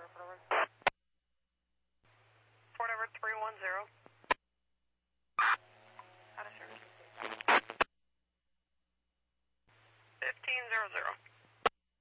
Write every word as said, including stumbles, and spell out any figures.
Fort Everett three one zero. Out of service. fifteen zero zero.